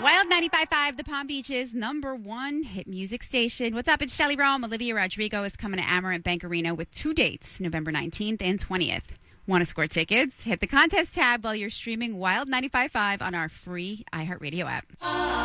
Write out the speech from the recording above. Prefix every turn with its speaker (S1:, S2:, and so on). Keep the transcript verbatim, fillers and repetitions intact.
S1: Wild ninety-five point five, the Palm Beach's number one hit music station. What's up? It's Shelly Rome. Olivia Rodrigo is coming to Amarant Bank Arena with two dates, November nineteenth and twentieth. Want to score tickets? Hit the contest tab while you're streaming Wild ninety-five point five on our free iHeartRadio app.